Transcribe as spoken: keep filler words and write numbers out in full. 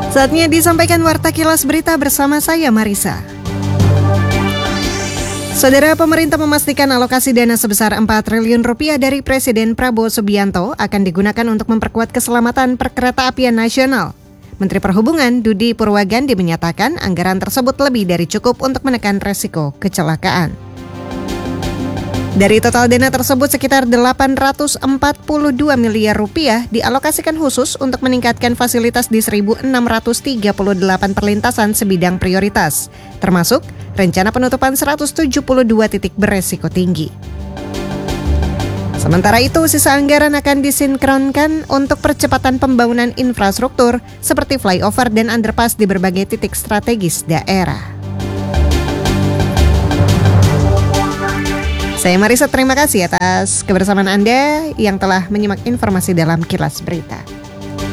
Saatnya disampaikan Warta Kilas Berita bersama saya Marisa. Saudara, pemerintah memastikan alokasi dana sebesar empat triliun rupiah dari Presiden Prabowo Subianto akan digunakan untuk memperkuat keselamatan perkeretaapian nasional. Menteri Perhubungan Dudi Purwagandi menyatakan anggaran tersebut lebih dari cukup untuk menekan resiko kecelakaan. Dari total dana tersebut, sekitar delapan ratus empat puluh dua miliar rupiah dialokasikan khusus untuk meningkatkan fasilitas di seribu enam ratus tiga puluh delapan perlintasan sebidang prioritas, termasuk rencana penutupan seratus tujuh puluh dua titik beresiko tinggi. Sementara itu, sisa anggaran akan disinkronkan untuk percepatan pembangunan infrastruktur seperti flyover dan underpass di berbagai titik strategis daerah. Saya Marisa, terima kasih atas kebersamaan Anda yang telah menyimak informasi dalam Kilas Berita.